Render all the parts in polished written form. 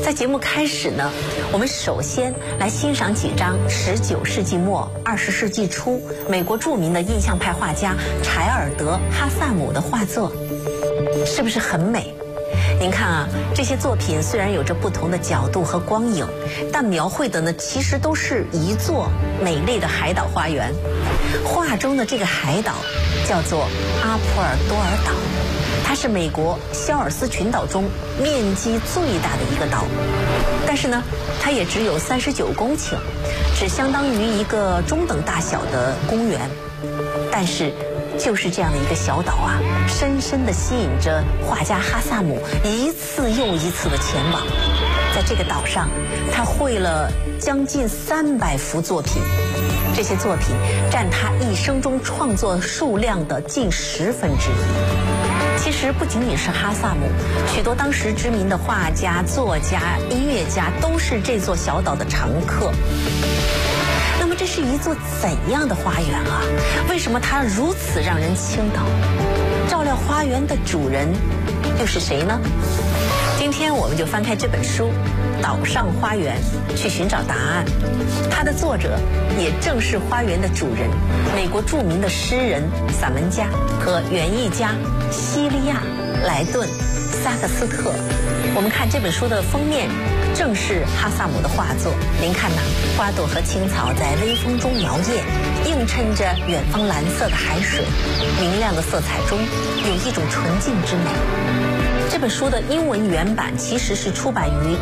在节目开始呢，我们首先来欣赏几张19世纪末20世纪初美国著名的印象派画家柴尔德·哈萨姆的画作，是不是很美？您看啊，这些作品虽然有着不同的角度和光影，但描绘的呢其实都是一座美丽的海岛花园。画中的这个海岛叫做阿普尔多尔岛，它是美国肖尔斯群岛中面积最大的一个岛，但是呢，它也只有39公顷，只相当于一个中等大小的公园。但是就是这样的一个小岛啊，深深地吸引着画家哈萨姆一次又一次的前往。在这个岛上，他绘了将近300幅作品，这些作品占他一生中创作数量的近1/10。其实不仅仅是哈萨姆，许多当时知名的画家、作家、音乐家都是这座小岛的常客。那么这是一座怎样的花园啊？为什么它如此让人倾倒？照料花园的主人又是谁呢？今天我们就翻开这本书《岛上花园》，去寻找答案。它的作者也正是花园的主人，美国著名的诗人、散文家和园艺家西利亚·莱顿·萨克斯特。我们看这本书的封面，正是哈萨姆的画作。您看呐，花朵和青草在微风中摇曳，映衬着远方蓝色的海水，明亮的色彩中有一种纯净之美。这本书的英文原版其实是出版于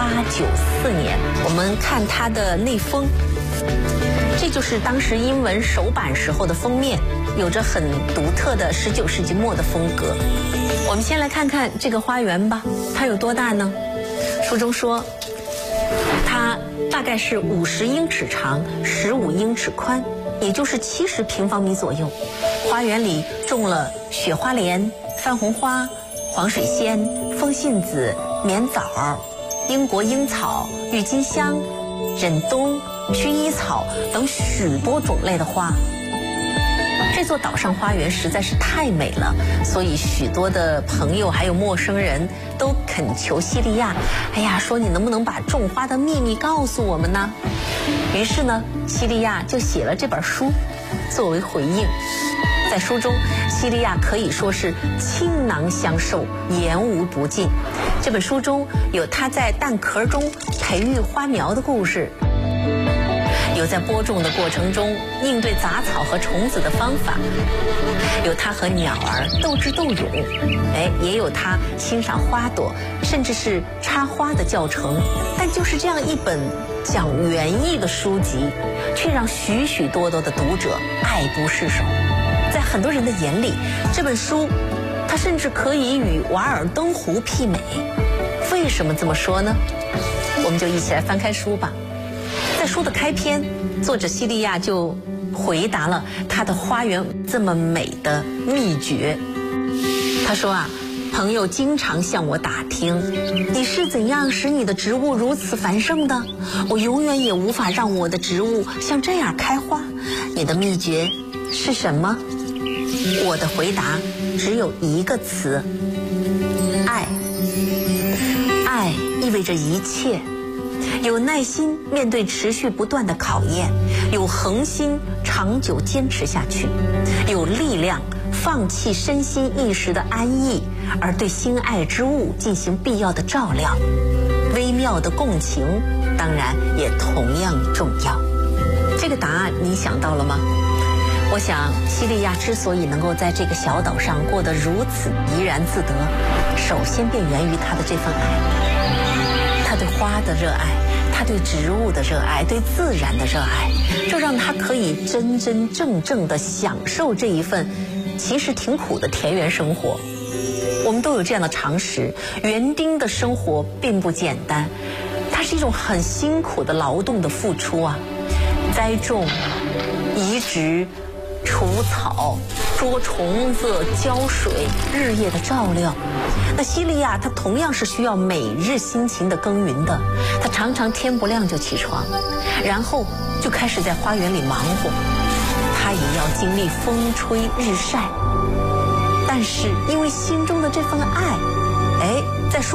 1894年。我们看它的内封，这就是当时英文首版时候的封面，有着很独特的19世纪末的风格。我们先来看看这个花园吧，它有多大呢？书中说，它大概是50英尺长，15英尺宽，也就是70平方米左右。花园里种了雪花莲、番红花、黄水仙、风信子、绵枣、英国樱草、郁金香、忍冬、薰衣草等许多种类的花。这座岛上花园实在是太美了，所以许多的朋友还有陌生人都恳求西利亚，哎呀，说你能不能把种花的秘密告诉我们呢？于是呢，西利亚就写了这本书作为回应。在书中，西利亚可以说是倾囊相授，言无不尽。这本书中有他在蛋壳中培育花苗的故事，有在播种的过程中应对杂草和虫子的方法，有他和鸟儿斗智斗勇，也有他欣赏花朵甚至是插花的教程。但就是这样一本讲园艺的书籍，却让许许多多的读者爱不释手。在很多人的眼里，这本书它甚至可以与《瓦尔登湖》媲美。为什么这么说呢？我们就一起来翻开书吧。在书的开篇，作者西利亚就回答了他的花园这么美的秘诀。他说啊，朋友经常向我打听，你是怎样使你的植物如此繁盛的？我永远也无法让我的植物像这样开花。你的秘诀是什么？我的回答只有一个词：爱。爱意味着一切。有耐心面对持续不断的考验，有恒心长久坚持下去，有力量放弃身心意识的安逸，而对心爱之物进行必要的照料。微妙的共情当然也同样重要。这个答案你想到了吗？我想西利亚之所以能够在这个小岛上过得如此怡然自得，首先便源于他的这份爱。他对花的热爱，他对植物的热爱，对自然的热爱，这让他可以真真正正地享受这一份其实挺苦的田园生活。我们都有这样的常识，园丁的生活并不简单，它是一种很辛苦的劳动的付出啊，栽种、移植、除草、捉虫子、浇水，日夜的照料。那西利亚他同样是需要每日辛勤的耕耘的，他常常天不亮就起床，然后就开始在花园里忙活。他也要经历风吹日晒，但是因为心中的这份爱，